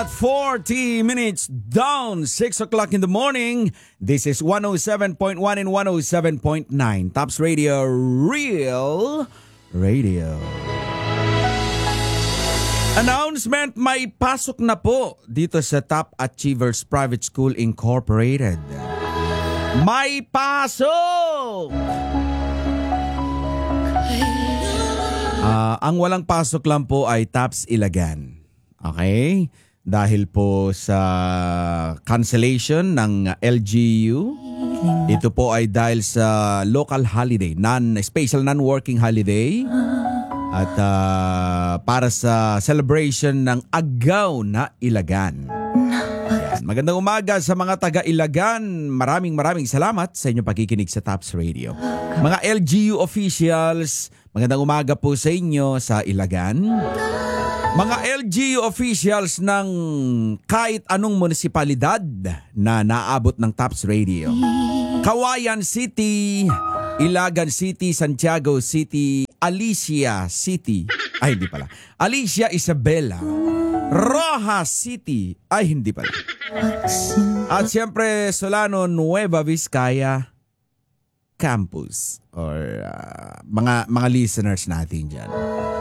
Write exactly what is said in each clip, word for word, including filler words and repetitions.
forty minutes down, six o'clock in the morning. This is one oh seven point one and one oh seven point nine. Tops Radio, Real Radio. Announcement, may pasok na po dito sa Top Achievers Private School Incorporated. May pasok! Uh, ang walang pasok lang po ay Tops Ilagan. Okay? Dahil po sa cancellation ng L G U. Ito po ay dahil sa local holiday, non, special non-working holiday. At uh, para sa celebration ng Agaw na Ilagan. Yan. Magandang umaga sa mga taga-Ilagan. Maraming maraming salamat sa inyong pakikinig sa Tops Radio. Mga L G U officials, magandang umaga po sa inyo sa Ilagan. Mga L G U officials ng kahit anong munisipalidad na naabot ng Tops Radio. Kawayan City, Ilagan City, Santiago City, Alicia City, ay hindi pala, Alicia Isabela, Rojas City, ay hindi pala. At siyempre Solano Nueva Vizcaya Campus or uh, mga mga listeners natin dyan.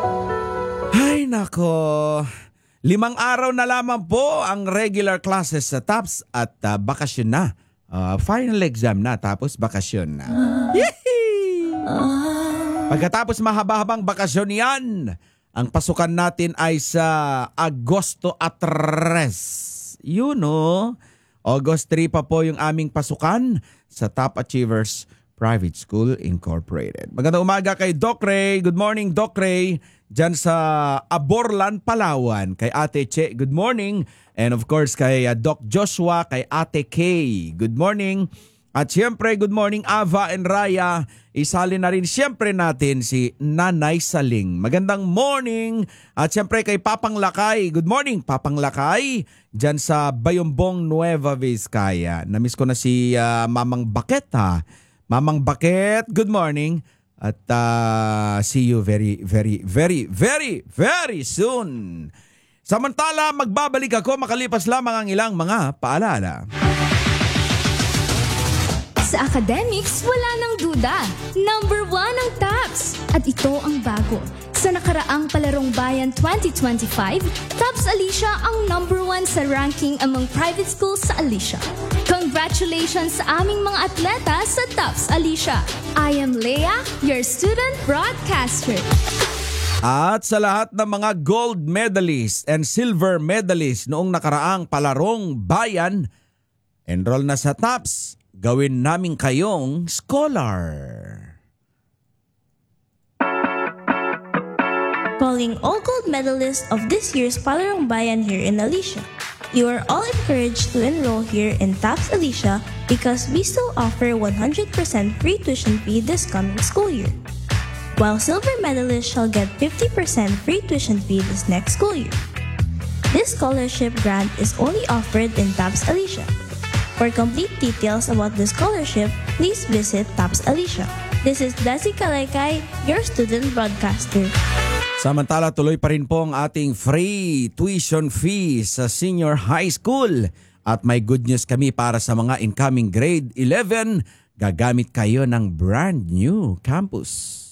Ay nako, limang araw na lamang po ang regular classes sa Tops at uh, bakasyon na. Uh, final exam na tapos bakasyon na. Yehey! Pagkatapos mahaba-habang bakasyon yan, ang pasukan natin ay sa Agosto tres. Yun o, August three pa po yung aming pasukan sa Top Achievers Private School Incorporated. Magandang umaga kay Doc Ray. Good morning, Doc Ray. Diyan sa Aborlan, Palawan. Kay Ate Che, good morning. And of course, kay uh, Doc Joshua, kay Ate Kay, good morning. At siyempre, good morning, Ava and Raya. Isali na rin siyempre natin si Nanay Saling. Magandang morning. At siyempre kay Papang Lakay. Good morning, Papang Lakay. Diyan sa Bayombong, Nueva Vizcaya. Namiss ko na si uh, Mamang Baket ha. Mamang Baket, good morning. At uh, see you very, very, very, very, very soon. Samantala, magbabalik ako makalipas lamang ang ilang mga paalala. Sa academics, wala nang duda. Number one ang Tops. At ito ang bago. Sa nakaraang Palarong Bayan twenty twenty-five, Tops Alicia ang number one sa ranking among private schools sa Alicia. Congratulations sa aming mga atleta sa Tops Alicia. I am Leah, your student broadcaster. At sa lahat ng mga gold medalists and silver medalists noong nakaraang Palarong Bayan, enroll na sa Tops. Gawin namin kayong scholar. Calling all gold medalists of this year's Palarong Bayan here in Alicia. You are all encouraged to enroll here in Tops Alicia because we still offer one hundred percent free tuition fee this coming school year. While silver medalists shall get fifty percent free tuition fee this next school year. This scholarship grant is only offered in Tops Alicia. For complete details about the scholarship, please visit Tops Alicia. This is Desi Kalaykay, your student broadcaster. Samantala, tuloy pa rin po ang ating free tuition fee sa senior high school. At may good news kami para sa mga incoming grade eleven. Gagamit kayo ng brand new campus.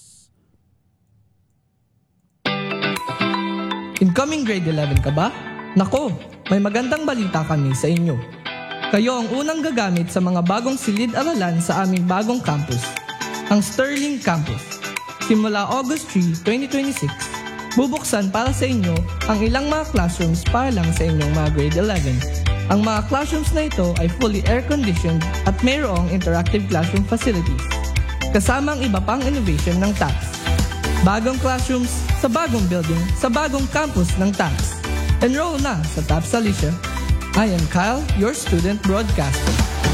Incoming grade eleven ka ba? Nako, may magandang balita kami sa inyo. Kayo ang unang gagamit sa mga bagong silid-aralan sa aming bagong campus, ang Sterling Campus. Simula August three, twenty twenty-six, bubuksan para sa inyo ang ilang mga classrooms para lang sa inyong mga grade eleven. Ang mga classrooms na ito ay fully air-conditioned at mayroong interactive classroom facilities, kasama ang iba pang innovation ng Tops. Bagong classrooms sa bagong building sa bagong campus ng Tops. Enroll na sa Tops Alicia. I am Kyle, your student broadcaster.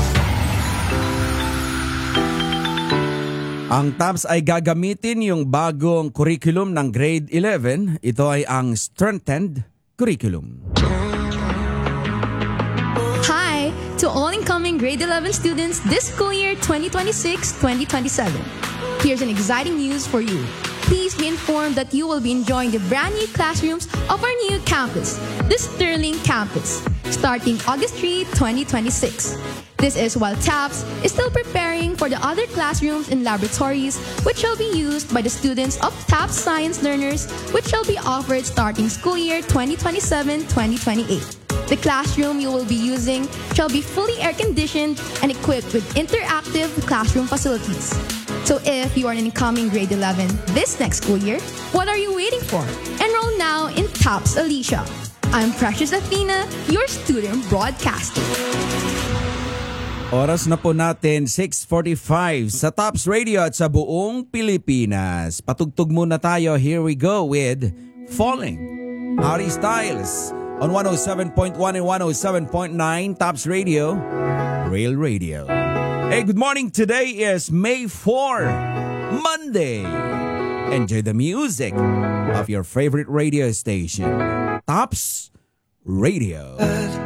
Ang Tops ay gagamitin yung bagong curriculum ng grade eleven. Ito ay ang strengthened curriculum. Hi to all incoming grade eleven students this school year twenty twenty-six twenty twenty-seven. Here's an exciting news for you. please be informed that you will be enjoying the brand new classrooms of our new campus, the Sterling Campus, starting August third, twenty twenty-six. This is while TAPS is still preparing for the other classrooms and laboratories which shall be used by the students of TAPS Science learners, which shall be offered starting school year twenty twenty-seven twenty twenty-eight. The classroom you will be using shall be fully air-conditioned and equipped with interactive classroom facilities. So if you are an incoming grade eleven this next school year, what are you waiting for? Enroll now in TAPS Alicia. I'm Precious Athena, your student broadcaster. Oras na po natin, six forty-five sa Tops Radio at sa buong Pilipinas. Patugtog muna tayo. Here we go with Falling. Harry Styles on one oh seven point one and one oh seven point nine Tops Radio, Real Radio. Hey, good morning. Today is May fourth, Monday. Enjoy the music of your favorite radio station, Tops Radio.